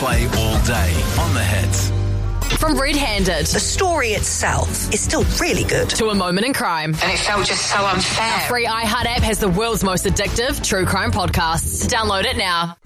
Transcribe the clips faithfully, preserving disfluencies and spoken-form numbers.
play all day on the hits. From Red Handed. The story itself is still really good. To A Moment in Crime. And it felt just so unfair. Our free iHeart app has the world's most addictive true crime podcasts. Download it now.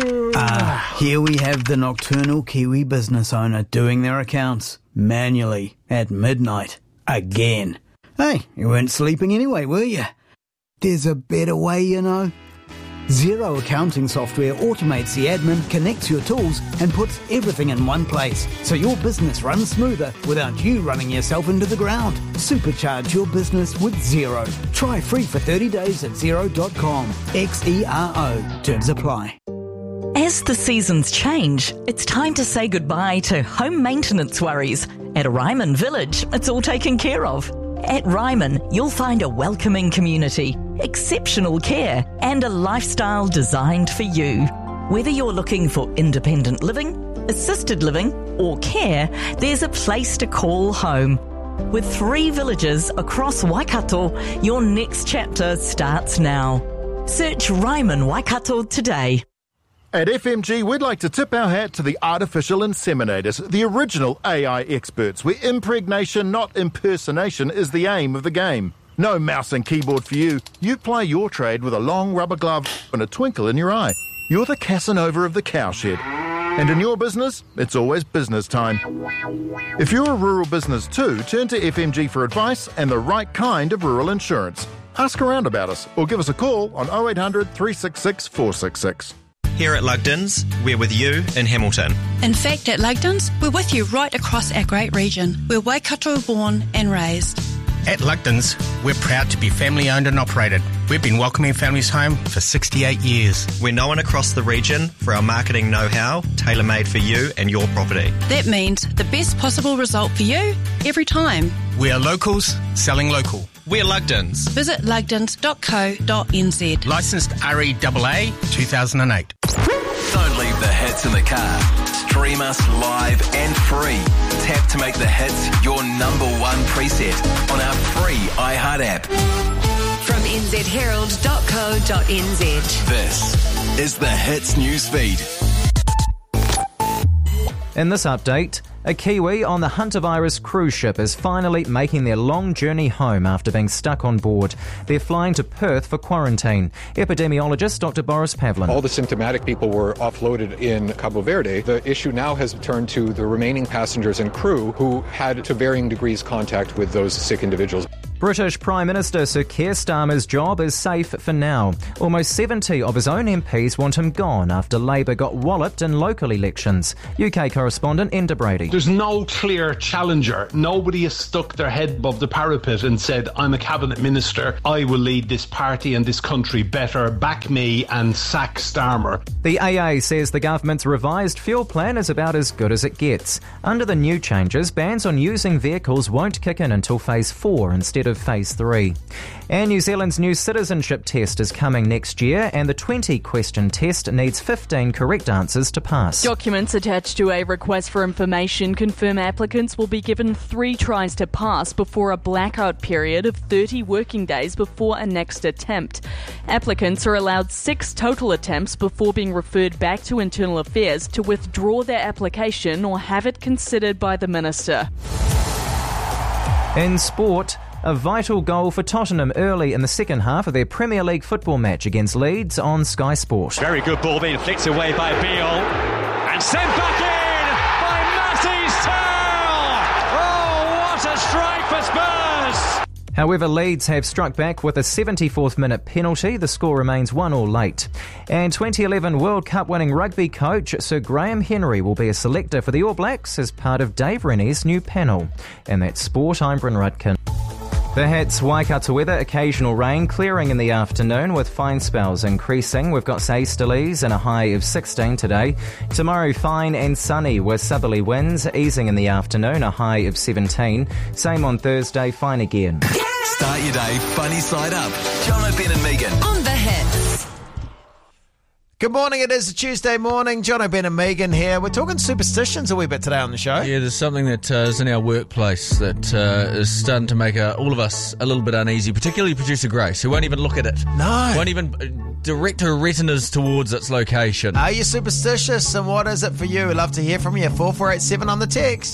Ah, here we have the nocturnal Kiwi business owner doing their accounts manually at midnight. Again. Hey, you weren't sleeping anyway, were you? There's a better way, you know. Xero accounting software automates the admin, connects your tools, and puts everything in one place, so your business runs smoother without you running yourself into the ground. Supercharge your business with Xero. Try free for thirty days at xero dot com. X E R O. Terms apply. As the seasons change, it's time to say goodbye to home maintenance worries. At Ryman Village, it's all taken care of. At Ryman, you'll find a welcoming community, exceptional care, and a lifestyle designed for you. Whether you're looking for independent living, assisted living, or care, there's a place to call home. With three villages across Waikato, your next chapter starts now. Search Ryman Waikato today. At F M G, we'd like to tip our hat to the artificial inseminators, the original A I experts, where impregnation, not impersonation, is the aim of the game. No mouse and keyboard for you. You play your trade with a long rubber glove and a twinkle in your eye. You're the Casanova of the cowshed. And in your business, it's always business time. If you're a rural business too, turn to F M G for advice and the right kind of rural insurance. Ask around about us or give us a call on oh eight hundred, three six six, four six six. Here at Lugdens, we're with you in Hamilton. In fact, at Lugdens, we're with you right across our great region. We're Waikato born and raised. At Lugdens, we're proud to be family owned and operated. We've been welcoming families home for sixty-eight years. We're known across the region for our marketing know-how, tailor-made for you and your property. That means the best possible result for you every time. We are locals selling local. We're Lugdens. Visit lugdens dot co dot n z. Licensed R E A A two thousand eight. Don't leave the hits in the car. Stream us live and free. Tap to make the hits your number one preset on our free iHeart app. From n z herald dot co dot n z. This is the Hits newsfeed. In this update, a Kiwi on the Hunter-virus cruise ship is finally making their long journey home after being stuck on board. They're flying to Perth for quarantine. Epidemiologist Doctor Boris Pavlin. All the symptomatic people were offloaded in Cabo Verde. The issue now has turned to the remaining passengers and crew who had to varying degrees contact with those sick individuals. British Prime Minister Sir Keir Starmer's job is safe for now. Almost seventy of his own M Ps want him gone after Labour got walloped in local elections. U K correspondent Enda Brady. There's no clear challenger. Nobody has stuck their head above the parapet and said, I'm a cabinet minister, I will lead this party and this country better, back me and sack Starmer. The A A says the government's revised fuel plan is about as good as it gets. Under the new changes, bans on using vehicles won't kick in until phase four instead of phase three. And New Zealand's new citizenship test is coming next year, and the twenty question test needs fifteen correct answers to pass. Documents attached to a request for information confirm applicants will be given three tries to pass before a blackout period of thirty working days before a next attempt. Applicants are allowed six total attempts before being referred back to Internal Affairs to withdraw their application or have it considered by the Minister. In sport, a vital goal for Tottenham early in the second half of their Premier League football match against Leeds on Sky Sport. Very good ball being flicked away by Beale and sent back in by Matty Tell. Oh, what a strike for Spurs! However, Leeds have struck back with a seventy-fourth minute penalty. The score remains one all late. And twenty eleven World Cup winning rugby coach Sir Graham Henry will be a selector for the All Blacks as part of Dave Rennie's new panel. And that's sport. I'm Bryn Rudkin. The Hits Waikato weather, occasional rain, clearing in the afternoon with fine spells increasing. We've got easterlies and a high of sixteen today. Tomorrow, fine and sunny with southerly winds, easing in the afternoon, a high of seventeen. Same on Thursday, fine again. Start your day funny side up. John O'Brien and Megan. On the Hits. Good morning, it is a Tuesday morning. John O'Ben and Megan here. We're talking superstitions a wee bit today on the show. Yeah, there's something that uh, is in our workplace that uh, is starting to make uh, all of us a little bit uneasy, particularly producer Grace, who won't even look at it. No. Won't even direct her retinas towards its location. Are you superstitious, and what is it for you? We'd love to hear from you. four four eight seven on the text.